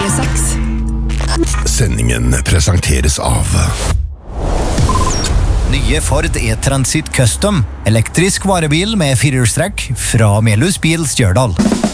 96. Sendingen presenteres av Nye Ford E-Transit Custom, elektrisk varebil med firehjulstrekk fra Melhus Bil Stjørdal.